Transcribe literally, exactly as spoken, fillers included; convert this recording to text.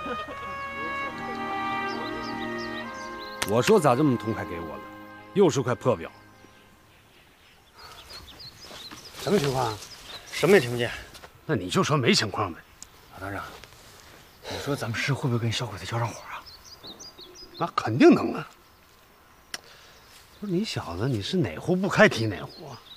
我说咋这么痛快给我了？又是块破表。什么情况？ 什么也听不见。 那你就说没情况呗。 老道长，你说咱们市会不会跟小鬼子交上火啊？ 那肯定能啊。不是你小子，你是哪壶不开提哪壶啊？